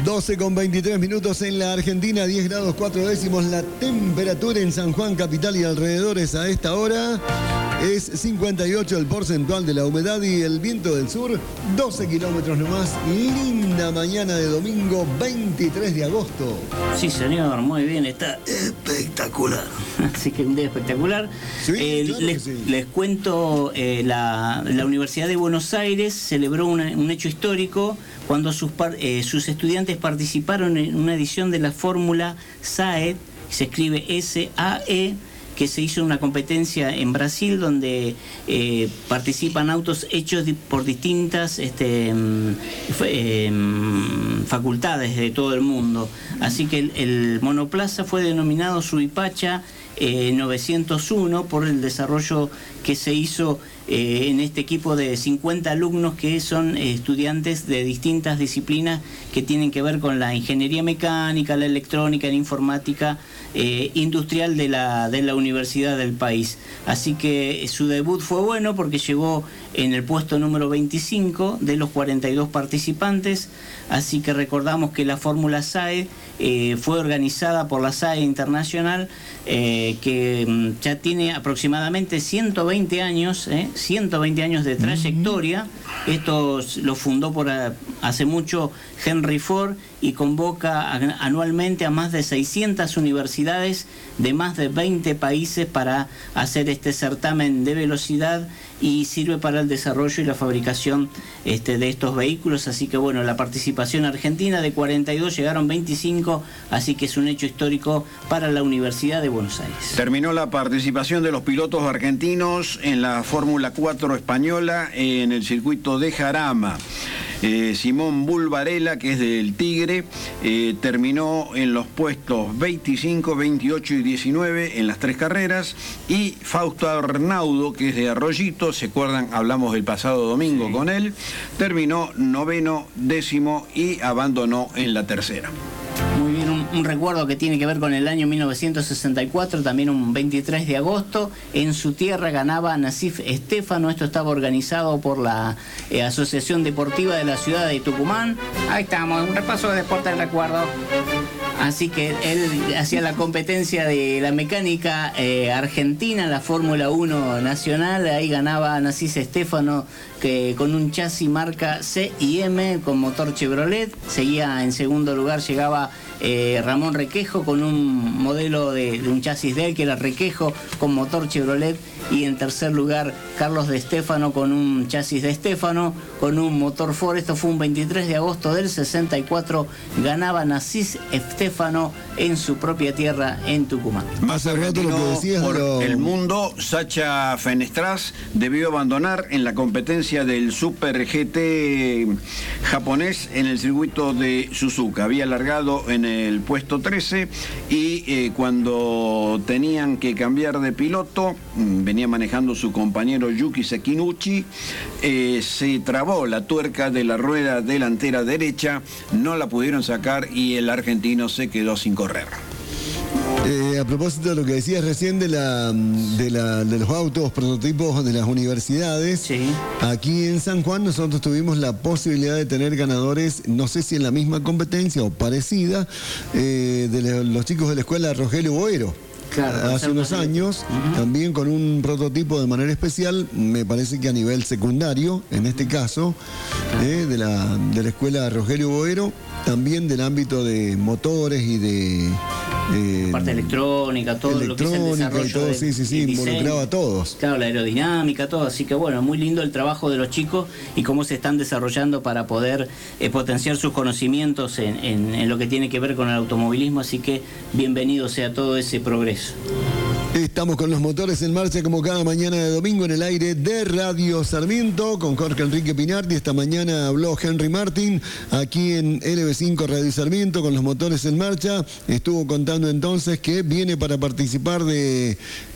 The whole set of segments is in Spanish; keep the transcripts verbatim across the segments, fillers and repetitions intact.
doce con veintitrés minutos en la Argentina, diez grados cuatro décimos la temperatura en San Juan capital y alrededores a esta hora. Es cincuenta y ocho el porcentual de la humedad y el viento del sur, doce kilómetros nomás. Linda mañana de domingo veintitrés de agosto. Sí, señor, muy bien, está espectacular. Así que un día espectacular. Sí, eh, claro les, que sí. les cuento, eh, la, la Universidad de Buenos Aires celebró una, un hecho histórico cuando sus, par, eh, sus estudiantes participaron en una edición de la Fórmula S A E, que se escribe S A E, que se hizo una competencia en Brasil donde eh, participan autos hechos por distintas este, eh, facultades de todo el mundo. Así que el, el monoplaza fue denominado Suipacha eh, novecientos uno por el desarrollo que se hizo eh, en este equipo de cincuenta alumnos que son eh, estudiantes de distintas disciplinas que tienen que ver con la ingeniería mecánica, la electrónica, la informática eh, industrial de la, de la universidad del país. Así que su debut fue bueno porque llegó en el puesto número veinticinco de los cuarenta y dos participantes. Así que recordamos que la Fórmula S A E eh, fue organizada por la S A E Internacional, eh, que ya tiene aproximadamente ciento veinte años, eh, ciento veinte años de trayectoria. Esto lo fundó por a, hace mucho Henry Ford y convoca a, anualmente a más de seiscientas universidades de más de veinte países para hacer este certamen de velocidad y sirve para el desarrollo y la fabricación este, de estos vehículos. Así que bueno, la participación argentina de cuarenta y dos llegaron veinticinco, así que es un hecho histórico para la Universidad de Buenos Aires. Terminó la participación de los pilotos argentinos en la Fórmula cuatro española en el circuito de Jarama. Eh, Simón Bull Varela, que es del Tigre, eh, terminó en los puestos veinticinco, veintiocho y diecinueve en las tres carreras, y Fausto Arnaudo, que es de Arroyito, se acuerdan, hablamos el pasado domingo sí. con él, terminó noveno, décimo y abandonó en la tercera. Muy bien, un, un recuerdo que tiene que ver con el año mil novecientos sesenta y cuatro, también un veintitrés de agosto, en su tierra ganaba Nasif Estefano. Esto estaba organizado por la eh, Asociación Deportiva de la ciudad de Tucumán. Ahí estamos, un repaso de deporte del recuerdo. Así que él hacía la competencia de la mecánica eh, argentina, la Fórmula uno nacional. Ahí ganaba Nasif Estefano, que con un chasis marca C y M con motor Chevrolet. Seguía en segundo lugar, llegaba eh, Ramón Requejo con un modelo de, de un chasis de él que era Requejo con motor Chevrolet. Y en tercer lugar, Carlos de Stefano con un chasis de Stefano con un motor Ford. Esto fue un veintitrés de agosto del sesenta y cuatro. Ganaba Nasif Estefano en su propia tierra, en Tucumán. Más rato lo que decías por lo... el mundo, Sacha Fenestraz debió abandonar en la competencia del Super G T japonés en el circuito de Suzuka. Había largado en el puesto trece y eh, cuando tenían que cambiar de piloto, venía manejando su compañero Yuki Sekinuchi, eh, se trabó la tuerca de la rueda delantera derecha, no la pudieron sacar y el argentino se quedó sin correr. Eh, a propósito de lo que decías recién de, la, de, la, de los autos prototipos de las universidades, sí. Aquí en San Juan nosotros tuvimos la posibilidad de tener ganadores, no sé si en la misma competencia o parecida, eh, de los chicos de la escuela Rogelio Boero. Claro, hace unos años, uh-huh. también con un prototipo de manera especial, me parece que a nivel secundario, en este caso, eh, de, la, de la escuela Rogelio Boero, también del ámbito de motores y de... Eh, parte electrónica, todo lo que es el desarrollo y todo, de, sí, sí, sí, involucraba a todos. Claro, la aerodinámica, todo. Así que bueno, muy lindo el trabajo de los chicos y cómo se están desarrollando para poder eh, potenciar sus conocimientos en, en, en lo que tiene que ver con el automovilismo. Así que bienvenido sea todo ese progreso. Estamos con los motores en marcha como cada mañana de domingo en el aire de Radio Sarmiento con Jorge Enrique Pinardi. Esta mañana habló Henry Martin aquí en L B cinco Radio Sarmiento con los motores en marcha. Estuvo contando entonces que viene para participar de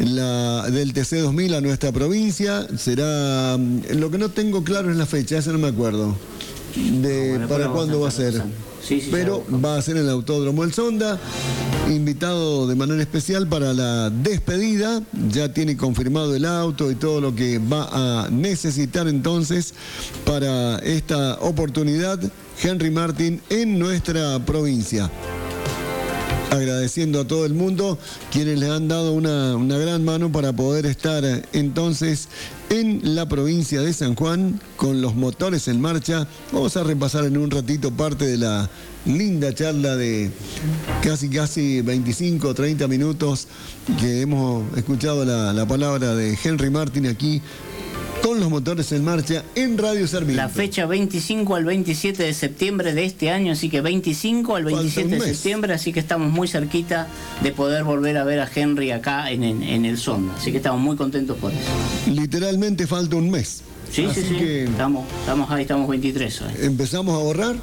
la, del T C dos mil a nuestra provincia. Será, lo que no tengo claro es la fecha, esa no me acuerdo de no, bueno, para cuándo va a ser. Sí, sí, pero va a ser en el Autódromo El Sonda. invitado de manera especial para la despedida. Ya tiene confirmado el auto y todo lo que va a necesitar entonces para esta oportunidad Henry Martin en nuestra provincia. Agradeciendo a todo el mundo quienes le han dado una, una gran mano para poder estar entonces en la provincia de San Juan con los motores en marcha. Vamos a repasar en un ratito parte de la linda charla de casi casi veinticinco o treinta minutos que hemos escuchado la, la palabra de Henry Martin aquí con los motores en marcha en Radio Sarmiento. La fecha veinticinco al veintisiete de septiembre de este año, así que veinticinco al veintisiete de septiembre, así que estamos muy cerquita de poder volver a ver a Henry acá en, en, en el Sonda, así que estamos muy contentos por eso. Literalmente falta un mes. Sí, así sí, sí, que estamos, estamos ahí, estamos veintitrés hoy. Empezamos a ahorrar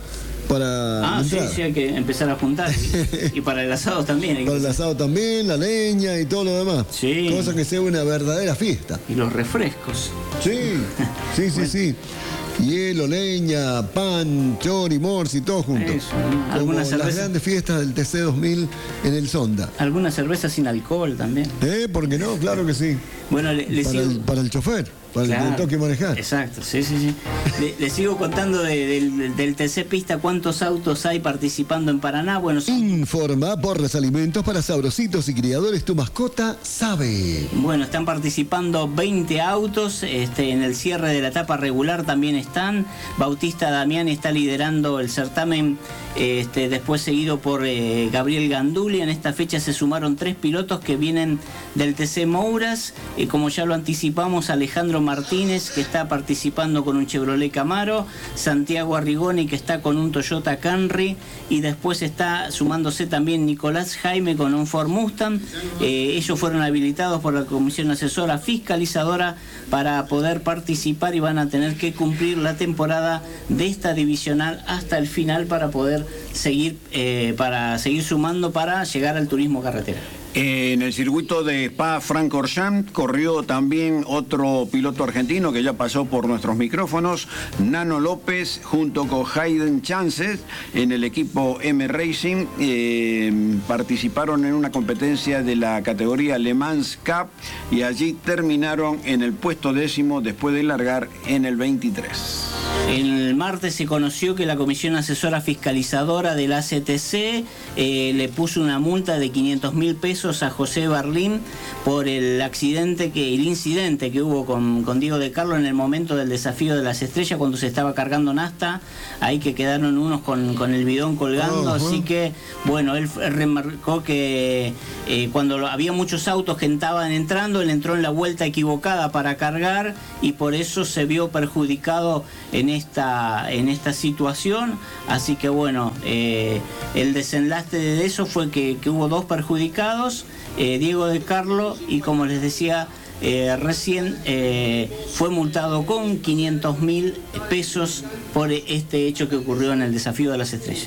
para Ah, sí, sí, hay que empezar a juntar. Y, y para el asado también. Hay para que el asado también, la leña y todo lo demás. Sí. Cosa que sea una verdadera fiesta. Y los refrescos. Sí, sí, sí, bueno. sí. Hielo, leña, pan, chori, morsi, todo junto. Eso, ¿no? Algunas cervezas. Las grandes fiestas del T C dos mil en el Sonda. Algunas cervezas sin alcohol también. ¿Eh? ¿Por qué no? Claro que sí. Bueno, le, le para, sigo... el, para el chofer. Para claro, el que toque manejar. Exacto, sí, sí, sí. Le, le sigo contando de, de, del T C Pista cuántos autos hay participando en Paraná. Bueno, son... Informa Porras Alimentos para Sabrositos y Criadores, tu mascota sabe. Bueno, están participando veinte autos, este, en el cierre de la etapa regular también están. Bautista Damiani está liderando el certamen, este, después seguido por eh, Gabriel Ganduli. En esta fecha se sumaron tres pilotos que vienen del T C Mouras, y como ya lo anticipamos, Alejandro Martínez, que está participando con un Chevrolet Camaro, Santiago Arrigoni, que está con un Toyota Camry, y después está sumándose también Nicolás Jaime con un Ford Mustang. Eh, ellos fueron habilitados por la Comisión Asesora Fiscalizadora para poder participar y van a tener que cumplir la temporada de esta divisional hasta el final para poder seguir, eh, para seguir sumando para llegar al turismo carretera. En el circuito de Spa-Francorchamps corrió también otro piloto argentino que ya pasó por nuestros micrófonos, Nano López, junto con Hayden Chances en el equipo M Racing. Eh, participaron en una competencia de la categoría Le Mans Cup y allí terminaron en el puesto décimo después de largar en el veintitrés. El martes se conoció que la Comisión Asesora Fiscalizadora del A C T C eh, le puso una multa de quinientos mil pesos a José Barlín por el accidente, que el incidente que hubo con, con Diego de Carlo en el momento del desafío de las estrellas, cuando se estaba cargando nafta, ahí que quedaron unos con, con el bidón colgando. Uh-huh. Así que, bueno, él remarcó que eh, cuando había muchos autos que estaban entrando, él entró en la vuelta equivocada para cargar y por eso se vio perjudicado en esta, en esta situación. Así que bueno, eh, el desenlace de eso fue que, que hubo dos perjudicados, eh, Diego de Carlo, y como les decía eh, recién, eh, fue multado con quinientos mil pesos por este hecho que ocurrió en el desafío de las estrellas.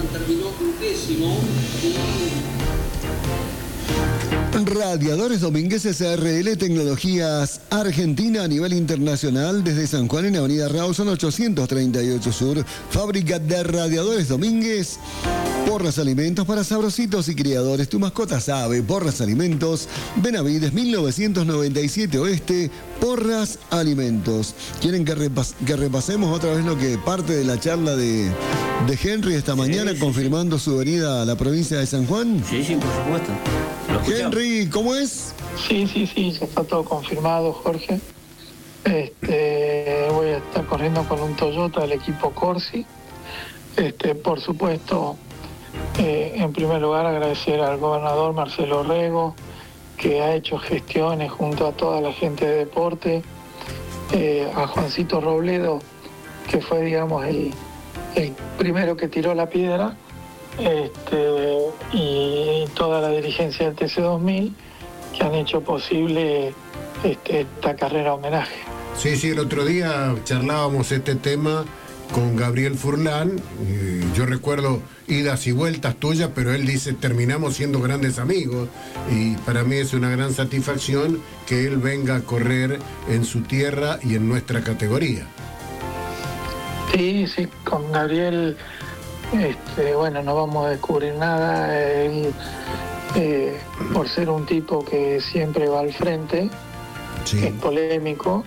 Radiadores Domínguez S R L, Tecnologías Argentina a nivel internacional, desde San Juan en Avenida Rawson ochocientos treinta y ocho Sur. Fábrica de Radiadores Domínguez. Porras Alimentos para Sabrositos y Criadores, tu mascota sabe. Porras Alimentos, Benavides mil novecientos noventa y siete Oeste. Porras Alimentos. ¿Quieren que, repas que repasemos otra vez lo que parte de la charla de, de Henry esta sí, mañana, sí, confirmando sí. su venida a la provincia de San Juan? Sí, sí, por supuesto. Henry, ¿cómo es? Sí, sí, sí, ya está todo confirmado, Jorge. Este, voy a estar corriendo con un Toyota del equipo Corsi. Este, por supuesto, eh, en primer lugar agradecer al gobernador Marcelo Rego, que ha hecho gestiones junto a toda la gente de deporte, eh, a Juancito Robledo, que fue, digamos, el, el primero que tiró la piedra, este, y toda la dirigencia del T C dos mil, que han hecho posible este, esta carrera homenaje. Sí, sí, el otro día charlábamos este tema con Gabriel Furlan. Eh, yo recuerdo idas y vueltas tuyas, pero él dice, terminamos siendo grandes amigos, y para mí es una gran satisfacción que él venga a correr en su tierra y en nuestra categoría. Sí, sí, con Gabriel este, bueno, no vamos a descubrir nada. Él, eh, por ser un tipo que siempre va al frente, sí. Es polémico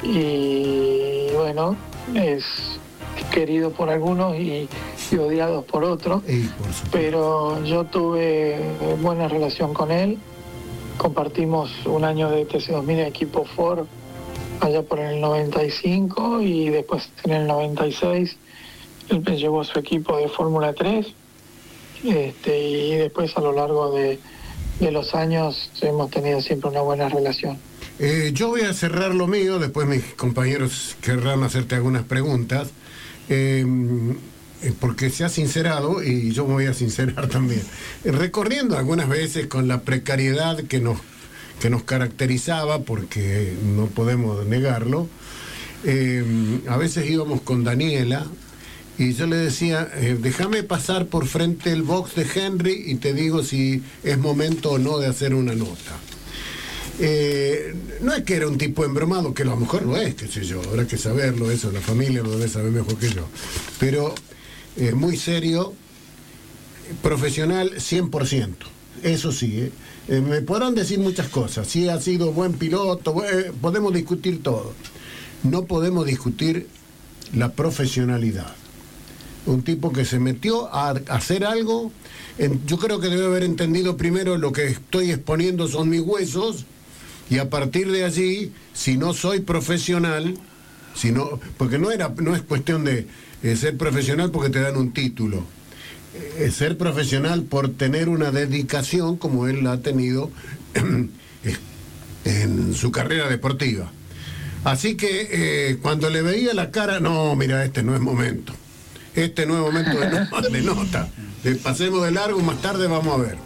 y bueno, es querido por algunos y, y odiado por otros, y por pero yo tuve buena relación con él. Compartimos un año de T C dos mil en equipo Ford allá por el noventa y cinco y después en el noventa y seis él me llevó a su equipo de Fórmula tres, este, y después a lo largo de, de los años hemos tenido siempre una buena relación. Eh, yo voy a cerrar lo mío, después mis compañeros querrán hacerte algunas preguntas, eh, porque se ha sincerado y yo me voy a sincerar también. Recorriendo algunas veces con la precariedad que nos, que nos caracterizaba, porque no podemos negarlo, eh, a veces íbamos con Daniela y yo le decía, eh, déjame pasar por frente el box de Henry y te digo si es momento o no de hacer una nota. Eh, no es que era un tipo embromado, que a lo mejor lo es, qué sé yo, habrá que saberlo, eso la familia lo debe saber mejor que yo, pero eh, muy serio, profesional cien por ciento, eso sí, eh. Eh, me podrán decir muchas cosas, si ha sido buen piloto, eh, podemos discutir todo, no podemos discutir la profesionalidad. Un tipo que se metió a hacer algo, en, yo creo que debe haber entendido primero lo que estoy exponiendo son mis huesos, y a partir de allí, si no soy profesional, si no, porque no, era, no es cuestión de eh, ser profesional porque te dan un título, eh, ser profesional por tener una dedicación como él la ha tenido en, en su carrera deportiva. Así que eh, cuando le veía la cara, no, mira, este no es momento. Este no es momento de, no, de nota. De, pasemos de largo, más tarde vamos a ver.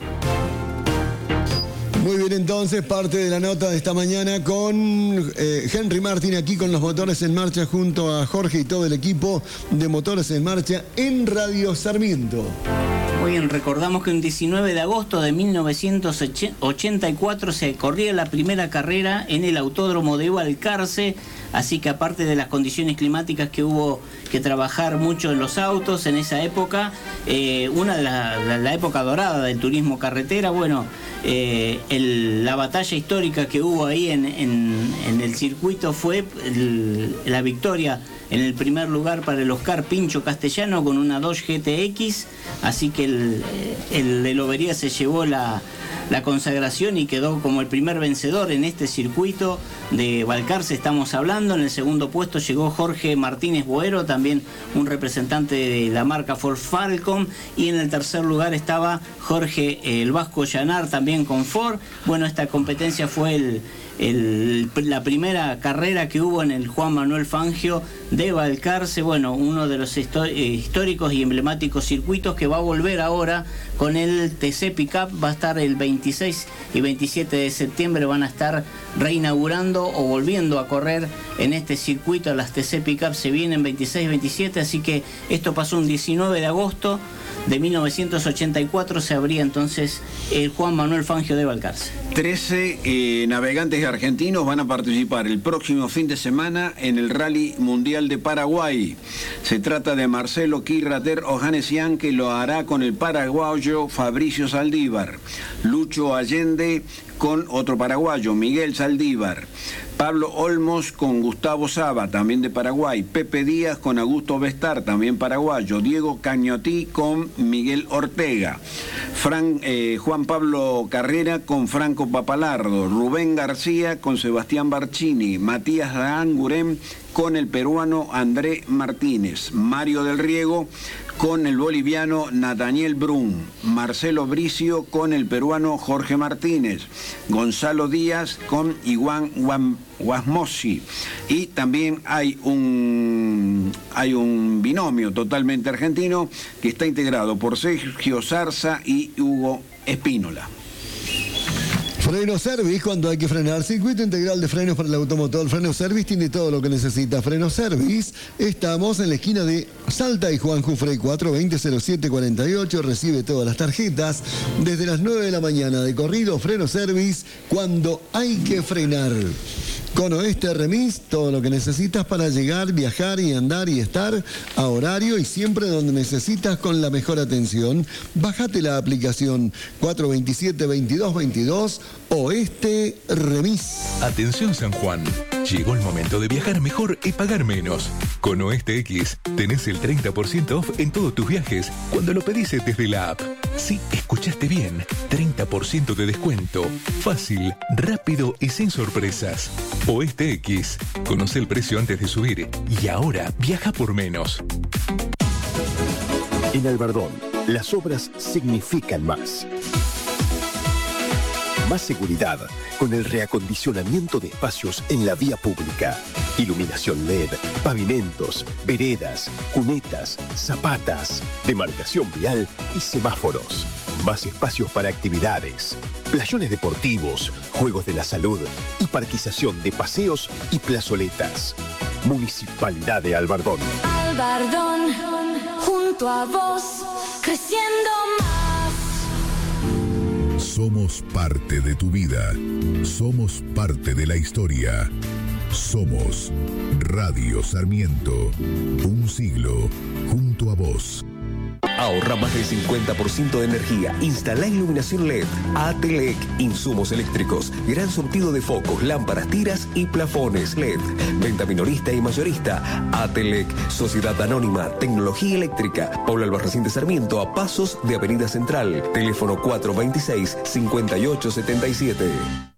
Muy bien, entonces, parte de la nota de esta mañana con eh, Henry Martin aquí con los Motores en Marcha junto a Jorge y todo el equipo de Motores en Marcha en Radio Sarmiento. Muy bien, recordamos que el diecinueve de agosto de mil novecientos ochenta y cuatro se corría la primera carrera en el Autódromo de Balcarce, así que aparte de las condiciones climáticas que hubo que trabajar mucho en los autos en esa época, eh, una de las la, la época dorada del turismo carretera, bueno, eh, el, la batalla histórica que hubo ahí en, en, en el circuito fue el, la victoria en el primer lugar para el Oscar Pincho Castellano con una Dodge G T X, así que el, el, el Lobería se llevó la, la consagración y quedó como el primer vencedor en este circuito de Balcarce, estamos hablando. En el segundo puesto llegó Jorge Martínez Boero, también un representante de la marca Ford Falcon, y en el tercer lugar estaba Jorge el Vasco Llanar, también con Ford. Bueno, esta competencia fue el El, la primera carrera que hubo en el Juan Manuel Fangio de Balcarce, bueno, uno de los históricos y emblemáticos circuitos que va a volver ahora con el T C Pickup. Va a estar el veintiséis y veintisiete de septiembre, van a estar reinaugurando o volviendo a correr en este circuito. Las T C Pickup se vienen veintiséis y veintisiete, así que esto pasó un diecinueve de agosto de mil novecientos ochenta y cuatro, se abría entonces el Juan Manuel Fangio de Balcarce. trece eh, navegantes argentinos van a participar el próximo fin de semana en el Rally Mundial de Paraguay. Se trata de Marcelo Quirrater Ojanesian, que lo hará con el paraguayo Fabricio Saldívar, Lucho Allende con otro paraguayo, Miguel Saldívar, Pablo Olmos con Gustavo Saba, también de Paraguay, Pepe Díaz con Augusto Bestar, también paraguayo, Diego Cañotí con Miguel Ortega, Fran, eh, Juan Pablo Carrera con Franco Papalardo, Rubén García con Sebastián Barcini, Matías Anguren con el peruano André Martínez, Mario del Riego con el boliviano Nathaniel Brun, Marcelo Bricio con el peruano Jorge Martínez, Gonzalo Díaz con Iguán Guasmosi, y también hay un, hay un binomio totalmente argentino que está integrado por Sergio Zarza y Hugo Espínola. Freno Service, cuando hay que frenar. Circuito integral de frenos para el automotor. Freno Service tiene todo lo que necesita. Freno Service, estamos en la esquina de Salta y Juan Jufrey, cuatro veinte cero siete cuarenta y ocho. Recibe todas las tarjetas desde las nueve de la mañana de corrido. Freno Service, cuando hay que frenar. Con Oeste Remis, todo lo que necesitas para llegar, viajar y andar y estar a horario y siempre donde necesitas con la mejor atención. Bájate la aplicación cuatro veintisiete veintidós veintidós Oeste Remis. Atención San Juan, llegó el momento de viajar mejor y pagar menos. Con Oeste X tenés el treinta por ciento off en todos tus viajes cuando lo pedís desde la app. Sí, escuchaste bien, treinta por ciento de descuento. Fácil, rápido y sin sorpresas. Oeste X, conoce el precio antes de subir y ahora viaja por menos. En Albardón, las obras significan más. Más seguridad con el reacondicionamiento de espacios en la vía pública. Iluminación L E D, pavimentos, veredas, cunetas, zapatas, demarcación vial y semáforos. Más espacios para actividades, playones deportivos, juegos de la salud y parquización de paseos y plazoletas. Municipalidad de Albardón. Albardón, junto a vos, creciendo más. Somos parte de tu vida. Somos parte de la historia. Somos Radio Sarmiento. Un siglo junto a vos. Ahorra más del cincuenta por ciento de energía. Instala iluminación L E D. Atelec, insumos eléctricos. Gran surtido de focos, lámparas, tiras y plafones L E D. Venta minorista y mayorista. Atelec, Sociedad Anónima, Tecnología Eléctrica. Paula Albarracín de Sarmiento, a pasos de Avenida Central. Teléfono cuatro veintiséis, cincuenta y ocho setenta y siete.